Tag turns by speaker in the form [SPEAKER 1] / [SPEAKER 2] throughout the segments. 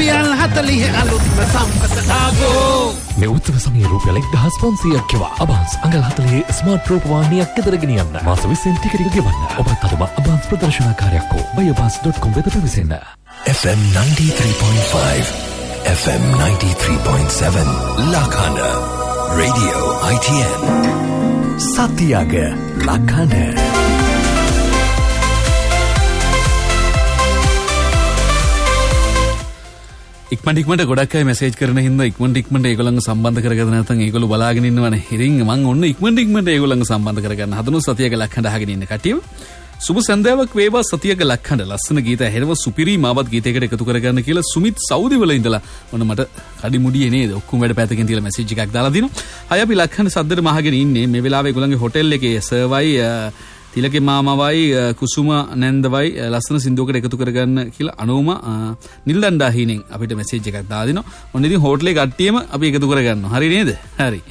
[SPEAKER 1] රුපියල් 40 අලුත්ම සම්පත ආගෝ.
[SPEAKER 2] මේ උත්සව සමයේ රුපියල් 1500ක් ගෙවා අබාන්ස් අඟල් 40 ස්මාර්ට් රූපවාහිනියක් ගෙදර ගෙනියන්න. මාස 20න් ටික ගෙවන්න. ඔබත් අදම අබාන්ස් ප්‍රදර්ශනකාරයක් හෝ buyabans.com වෙත පැමිණෙන්න.
[SPEAKER 3] FM 93.5 FM 93.7 Lakhana Radio ITN
[SPEAKER 2] Satyaga Lakhana.
[SPEAKER 4] ඉක්මනට ගොඩක් අය මැසේජ් කරන හින්දා ඉක්මනට ඒගොල්ලන්ව සම්බන්ධ කරගන්න නැත්නම් ඒගොල්ලෝ බලාගෙන ඉන්නවනේ. ඉතින් මම ඔන්න ඉක්මනට ඒගොල්ලන්ව සම්බන්ධ කරගන්න හදනු සතියක ලක්හඬ අහගෙන ඉන්න කටියව. සුබ සන්ධ්‍යාවක් වේවා සතියක ලක්හඬ ලස්සන ගීත ඇහෙනව සුපිරි මාවත් ගීතයකට එකතු කරගන්න කියලා සුමිත් සෞදි වල ඉඳලා ඔන්න මට කඩි මුඩියේ නේද ඔක්කොම වැඩ පැත්තකින් තියලා මැසේජ් එකක් දාලා දිනවා. අය අපි ලක්හඬ සද්දට මහගෙන ඉන්නේ මේ වෙලාවේ ඒගොල්ලන්ගේ හොටෙල් එකේ සර්වයි තිලකේ මාමවයි කුසුම නැන්දවයි ලස්සන සින්දුවකට එකතු කරගන්න කියලා අනෝම නිල්දණ්ඩාහීනෙන් අපිට මැසේජ් එකක් දාලා දිනවා. ඔන්න ඉතින් හෝටලේ කට්ටියම අපි එකතු කරගන්නවා. හරි නේද? හරි.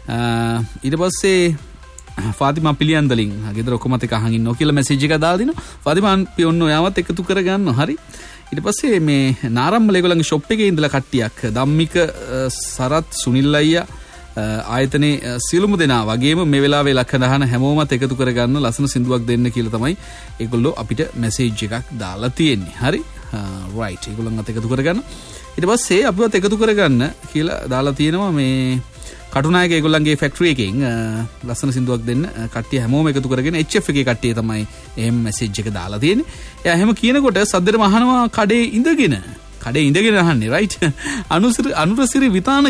[SPEAKER 4] ඊට පස්සේ ෆාතිමා පිළියන්දලින් ගෙදර ඔක්කොමත් එක අහන් ඉන්නවා කියලා මැසේජ් එකක් දාලා දිනවා. ෆාතිමා පියොන්න ඔයාවත් එකතු කරගන්නවා. හරි. ඊට පස්සේ මේ නාරම්මල ඒගොල්ලන්ගේ ෂොප් එකේ ඉඳලා කට්ටියක් ධම්මික සරත් සුනිල් අයියා ආයතනේ සියලුම දෙනා වගේම මේ වෙලාවේ ලක්හඬ අහන හැමෝමත් එකතු කරගන්න ලස්සන සින්දුවක් දෙන්න කියලා තමයි ඒගොල්ලෝ අපිට මැසේජ් එකක් දාලා තියෙන්නේ. හරි. රයිට්. ඒගොල්ලන්වත් එකතු කරගන්න. ඊට පස්සේ අපිවත් එකතු කරගන්න කියලා දාලා තියෙනවා මේ කටුනායක ඒගොල්ලන්ගේ ෆැක්ටරි එකෙන් ලස්සන සින්දුවක් දෙන්න කට්ටිය හැමෝම එකතු කරගෙන HF එකේ කට්ටිය තමයි එහෙම මැසේජ් එක දාලා තියෙන්නේ. එයා එහෙම කියනකොට සද්දෙටම අහනවා කඩේ ඉඳගෙන අහන්නේ රයිට්. අනුරසිරි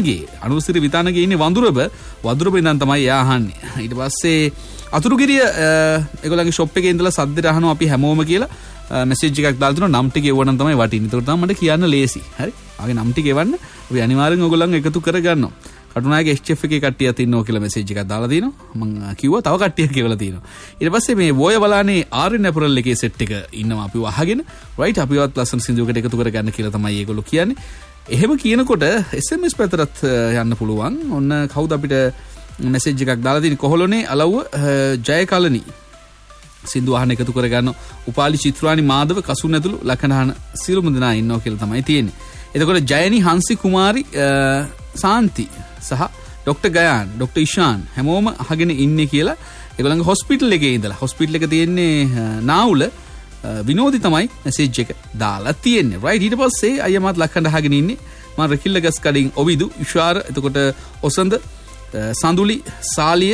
[SPEAKER 4] විතානගේ ඉන්නේ වඳුරබ ඉඳන් තමයි එයා අහන්නේ. ඊට පස්සේ අතුරුගිරිය ඒගොල්ලන්ගේ ෂොප් එකේ ඉඳලා සද්දෙට අහනවා අපි හැමෝම කියලා මැසේජ් එකක් දාලා තිනවා. නම් ටික එවුවනම් තමයි වටින්නේ. ඒකට තමයි මට කියන්න ලේසි. හරි. ආගේ නම් ටික එවන්න අපි අනිවාර්යෙන් ඔයගොල්ලන් එකතු කරගන්නවා. කටුනායක HF එකේ කට්ටියත් ඉන්නවා කියලා මැසේජ් එකක් දාලා තිනවා. මම කිව්වා තව කට්ටියක් කියලා තිනවා. ඊට පස්සේ මේ වෝය බලානේ ආර්යන් ඇපරල් එකේ සෙට් එක ඉන්නවා අපිව අහගෙන රයිට් අපිවත් ලස්සන සින්දුවකට එකතු කරගන්න කියලා තමයි ඒගොල්ලෝ කියන්නේ. එහෙම කියනකොට SMS පැතරත් යන්න පුළුවන්. ඔන්න කවුද අපිට මැසේජ් එකක් දාලා තියෙන්නේ කොහොලොනේ අලව්ව ජයකලනි සින්දු අහන්න එකතු කරගන්න උපාලි චිත්‍රානි මාධව කසුන් ඇතුළු ලකනහන සියලුම දෙනා ඉන්නවා කියලා තමයි තියෙන්නේ. එතකොට ජයනි හංසි කුමාරි සාන්ති සහ ඩොක්ටර් ගයාන් ඩොක්ටර් ඉෂාන් හැමෝම අහගෙන ඉන්නේ කියලා ඒගොල්ලන්ගේ හොස්පිටල් එකේ ඉඳලා හොස්පිටල් එක තියෙන්නේ නාවුල විනෝදි තමයි මැසේජ් එක දාලා තියෙන්නේ රයිට්. ඊට පස්සේ අයියමත් ලක්හඬ අහගෙන ඉන්නේ මම රකිල්ල ගස් කඩින් ඔවිදු ඉෂාර එතකොට ඔසන්ද සඳුලි සාලිය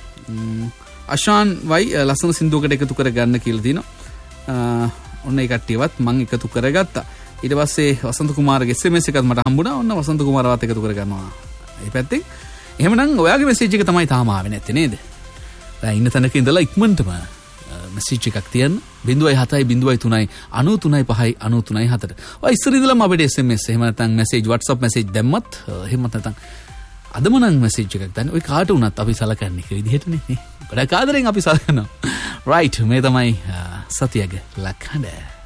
[SPEAKER 4] අෂාන් වයි ලස්සන සින්දුවකට එකතු කරගන්න කියලා තියෙනවා. ඔන්න ඒ කට්ටියවත් මම එකතු කරගත්තා. ඊට පස්සේ වසන්ත කුමාරගේ SMS එකත් මට හම්බුණා. ඔන්න වසන්ත කුමාරවත් එකතු කරගන්නවා. මේ පැත්තෙන්. එහෙමනම් ඔයාගේ මැසේජ් එක තමයි තාම ආවේ නැත්තේ නේද? දැන් ඉන්න තැනක ඉඳලා ඉක්මනටම මැසේජ් එකක් තියන්න 0703 93 5 93 4. ඔය ඉස්සර ඉඳලම අපිට SMS එහෙම නැත්නම් මැසේජ් WhatsApp මැසේජ් දැම්මත් එහෙම නැත්නම් අදම නම් මැසේජ් එකක් දාන්න. ඔය කාට වුණත් අපි සලකන්නේ ඒ විදිහටනේ නේ. ගොඩක් ආදරෙන් අපි සලකනවා. රයිට් මේ තමයි සතියගේ ලක්හඬ.